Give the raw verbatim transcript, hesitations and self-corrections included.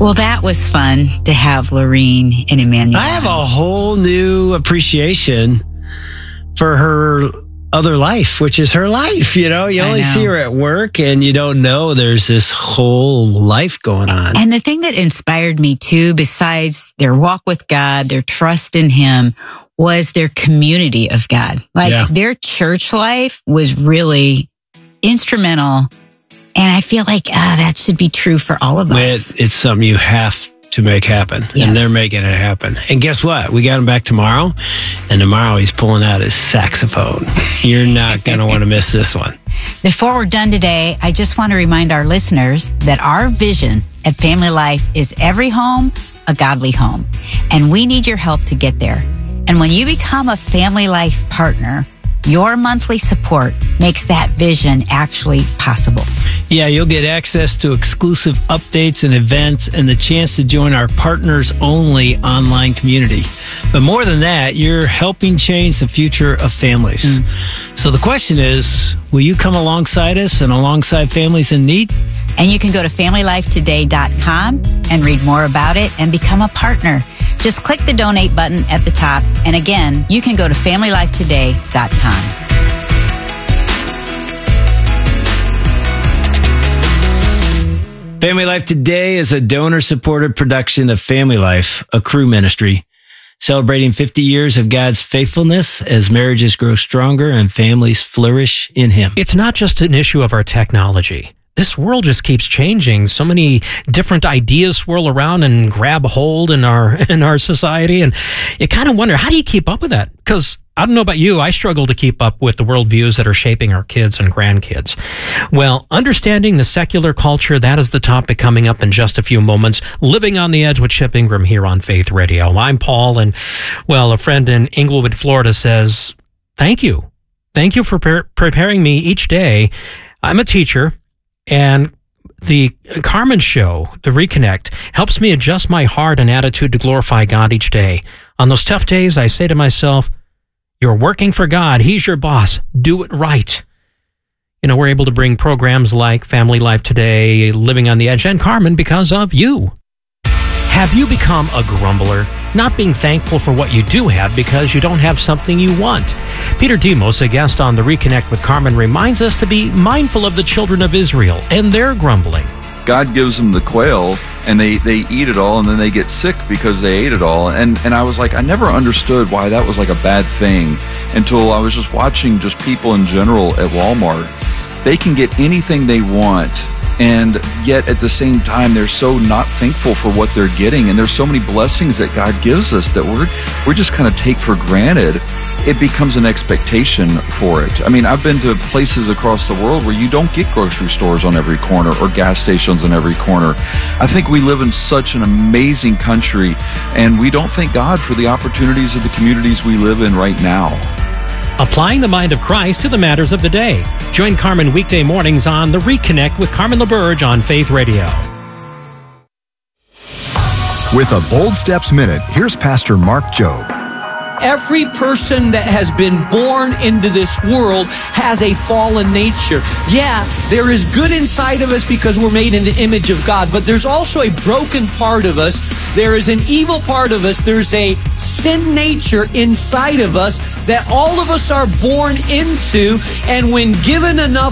Well, that was fun to have Lorene and Emmanuel. I have a whole new appreciation for her other life, which is her life. You know, you I only know. see her at work and you don't know there's this whole life going on. And the thing that inspired me too, besides their walk with God, their trust in Him, was their community of God. Like Yeah. their church life was really instrumental. And I feel like ah, that should be true for all of us. It, it's something you have to make happen, Yeah. and they're making it happen. And guess what? We got him back tomorrow, and tomorrow he's pulling out his saxophone. You're not going to want to miss this one. Before we're done today, I just want to remind our listeners that our vision at Family Life is every home, a godly home. And we need your help to get there. And when you become a Family Life partner, your monthly support makes that vision actually possible. Yeah, you'll get access to exclusive updates and events and the chance to join our partners-only online community. But more than that, you're helping change the future of families. Mm. So the question is, will you come alongside us and alongside families in need? And you can go to family life today dot com and read more about it and become a partner. Just click the donate button at the top. And again, you can go to family life today dot com. Family Life Today is a donor-supported production of Family Life, a crew ministry, celebrating fifty years of God's faithfulness as marriages grow stronger and families flourish in Him. It's not just an issue of our technology. This world just keeps changing. So many different ideas swirl around and grab hold in our in our society. And you kind of wonder, how do you keep up with that? Because I don't know about you, I struggle to keep up with the worldviews that are shaping our kids and grandkids. Well, understanding the secular culture, that is the topic coming up in just a few moments. Living on the Edge with Chip Ingram here on Faith Radio. I'm Paul, and, well, a friend in Inglewood, Florida says, thank you. Thank you for pre- preparing me each day. I'm a teacher, and the Carmen Show, the Reconnect, helps me adjust my heart and attitude to glorify God each day. On those tough days, I say to myself, you're working for God. He's your boss. Do it right. You know, we're able to bring programs like Family Life Today, Living on the Edge, and Carmen because of you. Have you become a grumbler, not being thankful for what you do have because you don't have something you want? Peter Demos, a guest on the Reconnect with Carmen, reminds us to be mindful of the children of Israel and their grumbling. God gives them the quail, and they, they eat it all, and then they get sick because they ate it all. And, and I was like, I never understood why that was like a bad thing until I was just watching just people in general at Walmart. They can get anything they want, and yet at the same time, they're so not thankful for what they're getting. And there's so many blessings that God gives us that we're, we're just kind of take for granted. It becomes an expectation for it. I mean, I've been to places across the world where you don't get grocery stores on every corner or gas stations on every corner. I think we live in such an amazing country, and we don't thank God for the opportunities of the communities we live in right now. Applying the mind of Christ to the matters of the day. Join Carmen weekday mornings on The Reconnect with Carmen LaBerge on Faith Radio. With a Bold Steps Minute, here's Pastor Mark Jobe. Every person that has been born into this world has a fallen nature. Yeah, there is good inside of us because we're made in the image of God, but there's also a broken part of us. There is an evil part of us. There's a sin nature inside of us that all of us are born into, and when given enough